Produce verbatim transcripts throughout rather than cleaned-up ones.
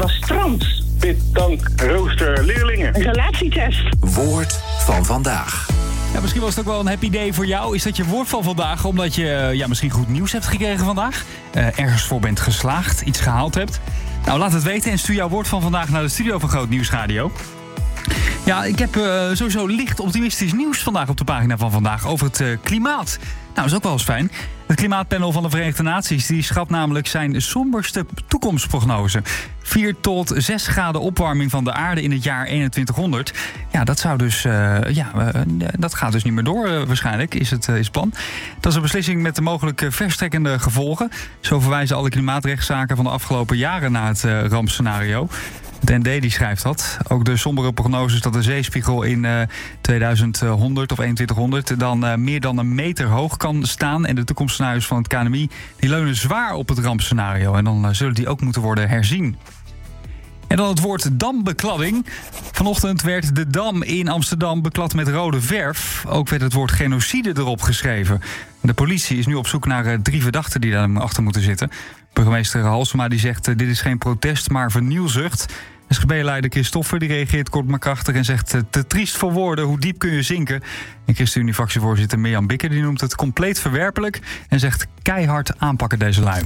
was trans. Pitdank rooster leerlingen. Een relatietest. Woord van vandaag. Ja, misschien was het ook wel een happy day voor jou. Is dat je woord van vandaag omdat je ja, misschien goed nieuws hebt gekregen vandaag? Uh, ergens voor bent geslaagd, iets gehaald hebt? Nou, laat het weten en stuur jouw woord van vandaag naar de studio van Groot Nieuws Radio. Ja, ik heb uh, sowieso licht optimistisch nieuws vandaag op de pagina van vandaag over het uh, klimaat. Nou, dat is ook wel eens fijn. Het Klimaatpanel van de Verenigde Naties die schat namelijk zijn somberste toekomstprognose. vier tot zes graden opwarming van de aarde in het jaar eenentwintighonderd. Ja, dat zou dus, uh, ja, uh, dat gaat dus niet meer door uh, waarschijnlijk, is het, uh, is het plan. Dat is een beslissing met de mogelijk verstrekkende gevolgen. Zo verwijzen alle klimaatrechtszaken van de afgelopen jaren naar het uh, rampscenario. Het N D die schrijft dat. Ook de sombere prognoses dat de zeespiegel in uh, tweeduizendhonderd of eenentwintighonderd dan uh, meer dan een meter hoog kan staan. En de toekomstscenario's van het K N M I die leunen zwaar op het rampscenario. En dan uh, zullen die ook moeten worden herzien. En dan het woord dambekladding. Vanochtend werd de Dam in Amsterdam beklad met rode verf. Ook werd het woord genocide erop geschreven. De politie is nu op zoek naar uh, drie verdachten die daarachter moeten zitten. Burgemeester Halsema die zegt uh, dit is geen protest, maar vernielzucht. S G B-leider Christoffer die reageert kort maar krachtig en zegt uh, te triest voor woorden, hoe diep kun je zinken? En ChristenUnie-fractievoorzitter Mirjam Bikker die noemt het compleet verwerpelijk en zegt keihard aanpakken deze lui.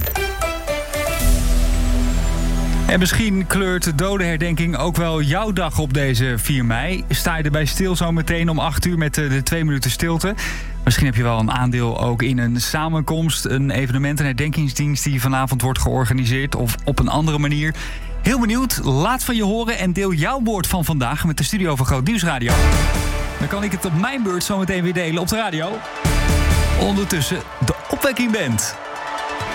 En misschien kleurt de dodenherdenking ook wel jouw dag op deze vier mei. Sta je erbij stil zo meteen om acht uur met de, de twee minuten stilte. Misschien heb je wel een aandeel ook in een samenkomst, een evenement, een herdenkingsdienst die vanavond wordt georganiseerd of op een andere manier. Heel benieuwd, laat van je horen en deel jouw woord van vandaag met de studio van Groot Nieuws Radio. Dan kan ik het op mijn beurt zo meteen weer delen op de radio. Ondertussen de Opwekking Band.